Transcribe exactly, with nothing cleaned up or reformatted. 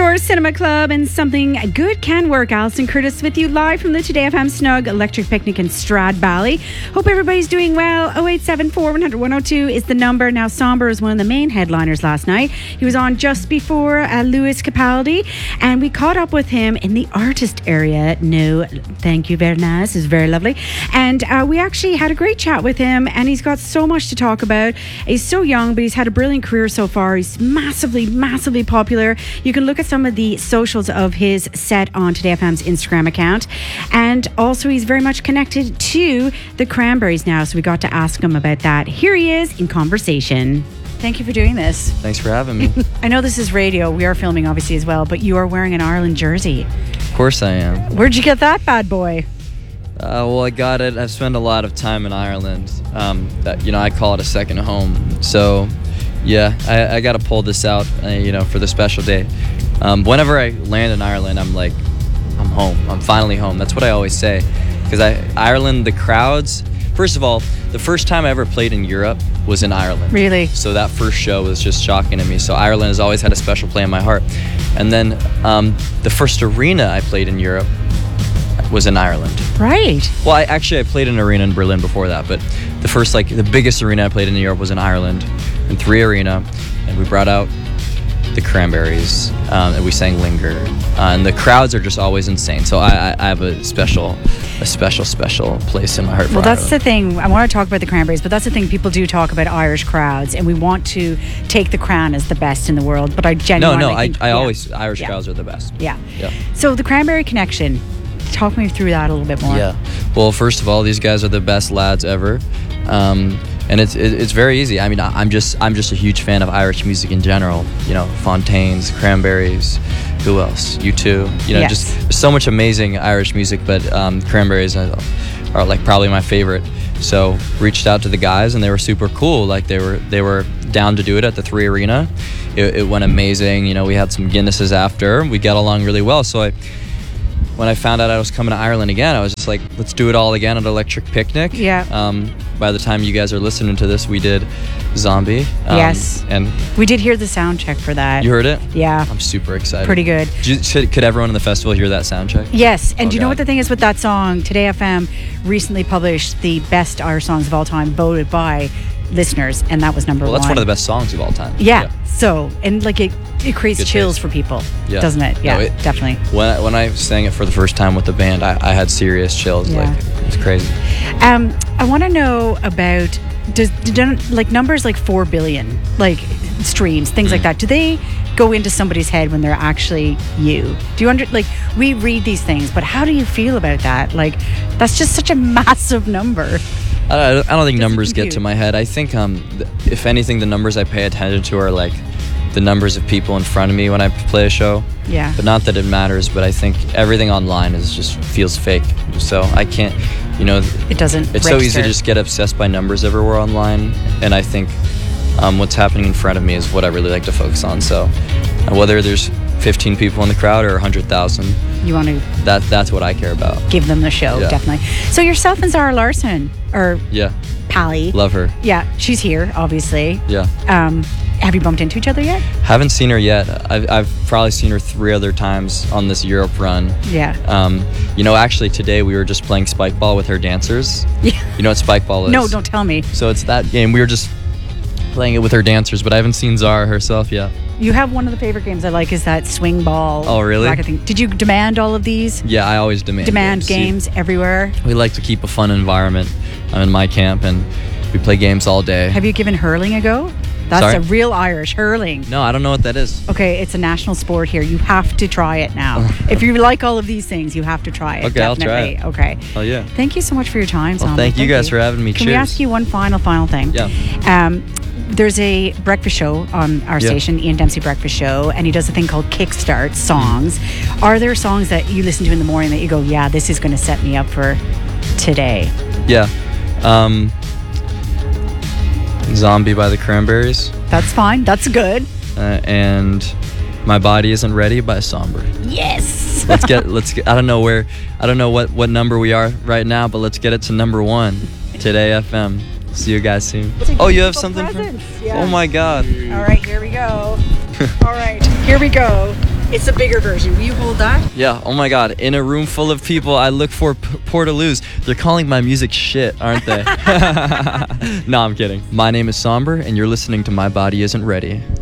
for Cinema Club and Something Good Can Work. Alison Curtis with you live from the Today F M Snug Electric Picnic in Stradbally. Hope everybody's doing well. oh eight seven four, one hundred, one oh two is the number. Now, Somber is one of the main headliners last night. He was on just before uh, Lewis Capaldi, and we caught up with him in the artist area. No, thank you, very nice. It's very lovely. And uh, we actually had a great chat with him, and he's got so much to talk about. He's so young, but he's had a brilliant career so far. He's massively, massively popular. You can look at some of the socials of his set on Today F M's Instagram account. And also, he's very much connected to the Cranberries now, so we got to ask him about that. Here he is in conversation. Thank you for doing this. Thanks for having me. I know this is radio. We are filming, obviously, as well, but you are wearing an Ireland jersey. Of course I am. Where'd you get that bad boy? Uh, well, I got it. I've spent a lot of time in Ireland. Um, that, you know, I call it a second home. So, yeah, I, I got to pull this out, uh, you know, for the special day. Um, whenever I land in Ireland, I'm like, I'm home. I'm finally home. That's what I always say. Because I Ireland, the crowds... First of all, the first time I ever played in Europe was in Ireland. Really? So that first show was just shocking to me. So Ireland has always had a special place in my heart. And then um, the first arena I played in Europe was in Ireland. Right. Well, I actually I played in an arena in Berlin before that, but the first, like, the biggest arena I played in Europe was in Ireland, in Three Arena, and we brought out the Cranberries, um, and we sang Linger, uh, and the crowds are just always insane. So I, I, I have a special, a special, special place in my heart for Well, that's Ireland. the thing. I want to talk about the Cranberries, but that's the thing. People do talk about Irish crowds, and we want to take the crown as the best in the world. But I No, genuinely no, I, think, I yeah. always Irish Yeah. crowds are the best. Yeah. Yeah. So the Cranberry connection. Talk me through that a little bit more. Yeah. Well, first of all, these guys are the best lads ever, um, and it's it, it's very easy. I mean, I- I'm just I'm just a huge fan of Irish music in general. You know, Fontaines, Cranberries, who else? U two. You know, Yes. just there's so much amazing Irish music, but um, Cranberries are, are like probably my favorite. So reached out to the guys, and they were super cool. Like they were they were down to do it at the Three Arena. It, it went amazing. You know, we had some Guinnesses after. We got along really well. So I. When I found out I was coming to Ireland again, I was just like, let's do it all again at Electric Picnic. Yeah. Um, by the time you guys are listening to this, we did Zombie. Um, Yes. And We did hear the sound check for that. you heard it? Yeah. I'm super excited. Pretty good. Did you, should, could everyone in the festival hear that sound check? Yes, and Oh, do you know God. what the thing is with that song? Today F M recently published the best Irish songs of all time, voted by listeners, and that was number Well, one. that's one of the best songs of all time. Yeah. So, and like it, it creates Good chills taste. for people, Yeah. doesn't it? Yeah, No, it- definitely. When I, when I sang it for the first time with the band, I, I had serious chills. Yeah. Like, it's crazy. Um, I want to know about does do, like numbers like four billion, like streams, things Mm. like that. Do they go into somebody's head when they're actually you? Do you under like we read these things, but how do you feel about that? Like, that's just such a massive number. I don't, I don't think Does it numbers get compute? to my head. I think, um, th- if anything, the numbers I pay attention to are like the numbers of people in front of me when I play a show. Yeah. But not that it matters, but I think everything online is just feels fake. So I can't, you know, It doesn't. it's so easy register. to just get obsessed by numbers everywhere online. And I think um, what's happening in front of me is what I really like to focus on. So uh, whether there's fifteen people in the crowd or one hundred thousand, You want to that, that's what I care about. give them the show, Yeah. definitely. So yourself and Zara Larson, or Yeah. Pally. Love her. Yeah, she's here, obviously. Yeah. Um, have you bumped into each other yet? Haven't seen her yet. I've, I've probably seen her three other times on this Europe run. Yeah. Um, you know, actually today we were just playing spike ball with her dancers. Yeah. You know what spike ball is? No, don't tell me. So it's that game. We were just playing it with her dancers, but I haven't seen Zara herself yet. You have one of the favorite games I like is that swing ball. Oh, really? racket thing. Did you demand all of these? Yeah, I always demand Demand games. games everywhere. See, we like to keep a fun environment. I'm in my camp and we play games all day. Have you given hurling a go? That's Sorry? a real Irish hurling. No, I don't know what that is. Okay, it's a national sport here. You have to try it now. If you like all of these things, you have to try it. Okay, I'll try definitely. Okay. Oh, yeah. Thank you so much for your time, Well, Sam. thank you guys for having me. Can we Cheers. ask you one final, final thing? Yeah. Um, there's a breakfast show on our Yeah. station, Ian Dempsey Breakfast Show, and he does a thing called Kickstart songs. Are there songs that you listen to in the morning that you go, yeah, this is going to set me up for today? Yeah. Um, Zombie by the Cranberries. That's fine. That's good. Uh, and My Body Isn't Ready by Somber. Yes. Let's get let's get I don't know where I don't know what what number we are right now, but let's get it to number one. Today F M. See you guys soon. Oh, you have something for presents, yeah. Oh my god. All right, here we go. All right, here we go. It's a bigger version. Will you hold that? Yeah. Oh my God. In a room full of people, I look for P- Portaloos. They're calling my music shit, aren't they? No, I'm kidding. My name is Somber, and you're listening to My Body Isn't Ready.